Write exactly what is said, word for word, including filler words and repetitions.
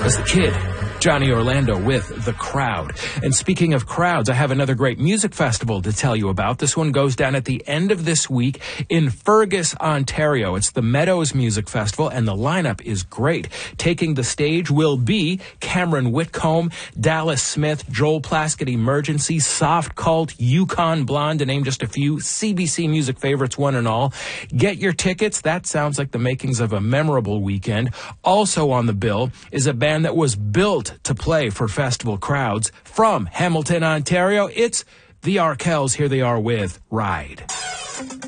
as the Kid. Johnny Orlando with The Crowd. And speaking of crowds, I have another great music festival to tell you about. This one goes down at the end of this week in Fergus, Ontario. It's the Meadows Music Festival, and the lineup is great. Taking the stage will be Cameron Whitcomb, Dallas Smith, Joel Plaskett Emergency, Soft Cult, Yukon Blonde, to name just a few C B C music favorites, one and all. Get your tickets. That sounds like the makings of a memorable weekend. Also on the bill is a band that was built to play for festival crowds from Hamilton, Ontario. It's the Arkells. Here they are with Ride.